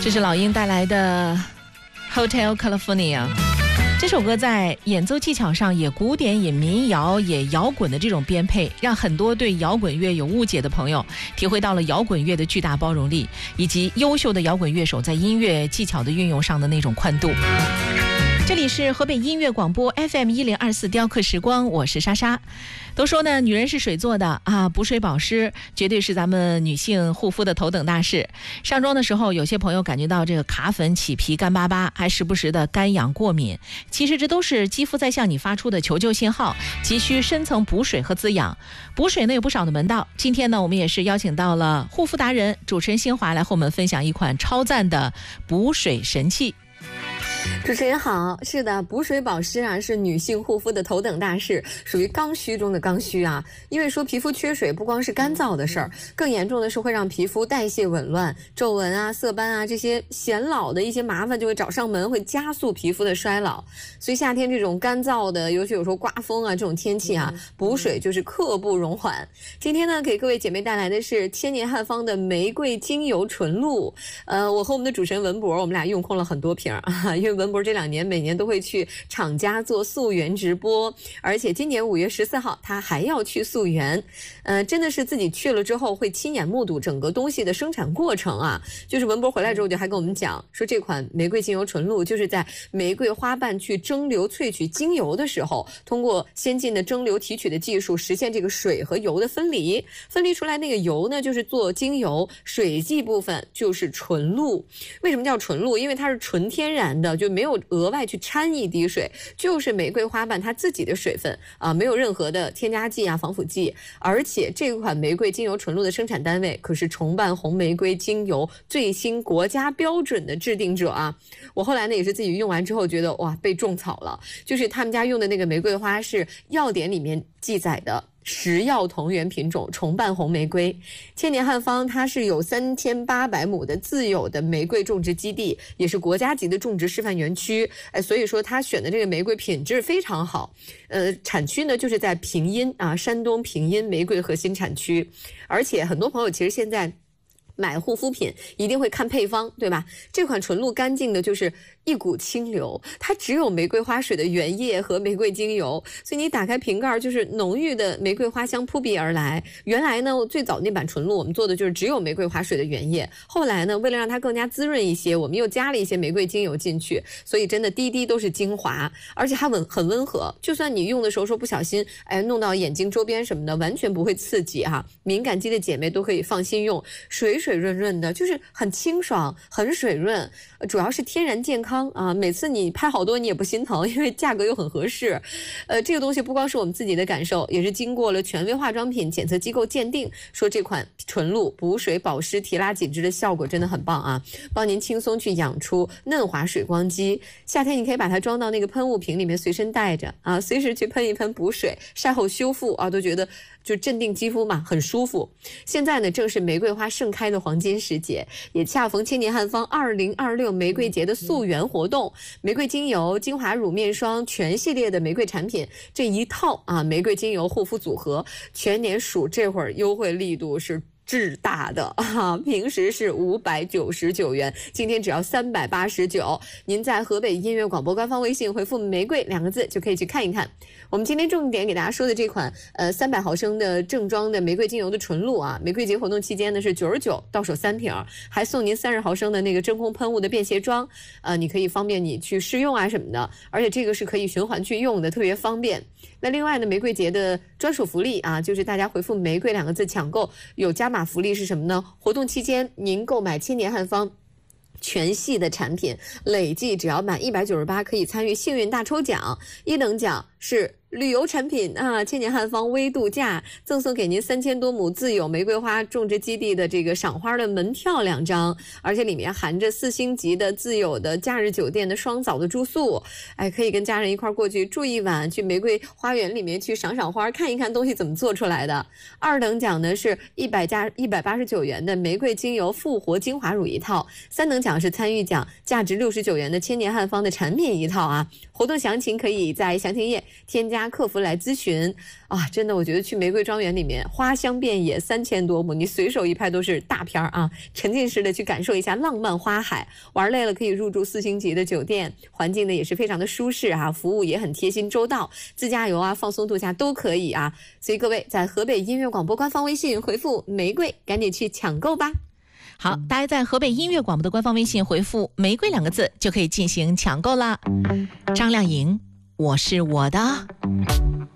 这是老鹰带来的 Hotel California。 这首歌在演奏技巧上也古典也民谣也摇滚的这种编配，让很多对摇滚乐有误解的朋友体会到了摇滚乐的巨大包容力，以及优秀的摇滚乐手在音乐技巧的运用上的那种宽度。这里是河北音乐广播 FM1024 雕刻时光，我是莎莎。都说呢，女人是水做的啊，补水保湿绝对是咱们女性护肤的头等大事。上妆的时候，有些朋友感觉到这个卡粉起皮干巴巴，还时不时的干痒过敏，其实这都是肌肤在向你发出的求救信号，急需深层补水和滋养。补水呢有不少的门道，今天呢我们也是邀请到了护肤达人主持人新华来和我们分享一款超赞的补水神器。 主持人好，是的，补水保湿啊是女性护肤的头等大事，属于刚需中的刚需啊。因为说皮肤缺水不光是干燥的事儿，更严重的是会让皮肤代谢紊乱，皱纹啊、色斑啊这些显老的一些麻烦就会找上门，会加速皮肤的衰老。所以夏天这种干燥的，尤其有时候刮风啊这种天气啊，补水就是刻不容缓。今天呢，给各位姐妹带来的是千年汉方的玫瑰精油纯露。我和我们的主持人文博，我们俩用空了很多瓶啊，因为文博这2年每年都会去厂家做溯源直播，而且今年5月14号他还要去溯源。真的是自己去了之后会亲眼目睹整个东西的生产过程啊。就是文博回来之后就还跟我们讲说，这款玫瑰精油纯露就是在玫瑰花瓣去蒸馏萃取精油的时候，通过先进的蒸馏提取的技术实现这个水和油的分离，分离出来那个油呢就是做精油，水剂部分就是纯露。为什么叫纯露？因为它是纯天然的，就没有额外去掺一滴水，就是玫瑰花瓣它自己的水分啊，没有任何的添加剂啊、防腐剂。而且这款玫瑰精油纯露的生产单位可是重瓣红玫瑰精油最新国家标准的制定者啊。我后来呢也是自己用完之后觉得哇，被种草了。就是他们家用的那个玫瑰花是药典里面记载的食药同源品种重瓣红玫瑰。千年汉方它是有3800亩的自有的玫瑰种植基地，也是国家级的种植示范园区。所以说它选的这个玫瑰品质非常好。产区呢就是在平阴啊，山东平阴玫瑰核心产区。而且很多朋友其实现在买护肤品一定会看配方，对吧？这款纯露干净的就是一股清流，它只有玫瑰花水的原液和玫瑰精油，所以你打开瓶盖就是浓郁的玫瑰花香扑鼻而来。原来呢最早那版纯露我们做的就是只有玫瑰花水的原液，后来呢为了让它更加滋润一些，我们又加了一些玫瑰精油进去，所以真的滴滴都是精华，而且它很温和，就算你用的时候说不小心弄到眼睛周边什么的，完全不会刺激哈。敏感肌的姐妹都可以放心用，水润润的，就是很清爽很水润，主要是天然健康啊。每次你拍好多你也不心疼，因为价格又很合适。这个东西不光是我们自己的感受，也是经过了权威化妆品检测机构鉴定，说这款纯露补水保湿提拉紧致的效果真的很棒啊，帮您轻松去养出嫩滑水光肌。夏天你可以把它装到那个喷雾瓶里面随身带着啊，随时去喷一喷补水，晒后修复啊，都觉得就镇定肌肤嘛，很舒服。现在呢正是玫瑰花盛开的黄金时节，也恰逢千年汉方2026玫瑰节的溯源活动，玫瑰精油、精华乳、面霜全系列的玫瑰产品这一套啊，玫瑰精油护肤组合全年数这会儿优惠力度是巨大的啊！平时是599元，今天只要389。您在河北音乐广播官方微信回复玫瑰2个字就可以去看一看。我们今天重点给大家说的这款300毫升的正装的玫瑰精油的纯露啊，玫瑰节活动期间呢是99到手3瓶，还送您30毫升的那个真空喷雾的便携装，你可以方便你去试用啊什么的，而且这个是可以循环去用的，特别方便。那另外呢，玫瑰节的专属福利啊，就是大家回复玫瑰2个字抢购有加码福利是什么呢？活动期间您购买千年汉方全系的产品，累计只要满198可以参与幸运大抽奖。1等奖是旅游产品啊，千年汉方微度假赠送给您3000多亩自有玫瑰花种植基地的这个赏花的门票2张，而且里面含着4星级的自有的假日酒店的双早的住宿，可以跟家人一块过去住一晚，去玫瑰花园里面去赏赏花，看一看东西怎么做出来的。2等奖呢是189元的玫瑰精油复活精华乳一套，3等奖是参与奖价值69元的千年汉方的产品一套啊。活动详情可以在详情页添加家客服来咨询啊。真的，我觉得去玫瑰庄园里面花香遍野，3000多亩，你随手一拍都是大片啊，沉浸式的去感受一下浪漫花海。玩累了可以入住4星级的酒店，环境呢也是非常的舒适啊，服务也很贴心周到，自驾游啊、放松度假都可以啊。所以各位在河北音乐广播官方微信回复玫瑰，赶紧去抢购吧。 好，大家在河北音乐广播的官方微信回复玫瑰2个字就可以进行抢购啦。张靓颖，我是我的。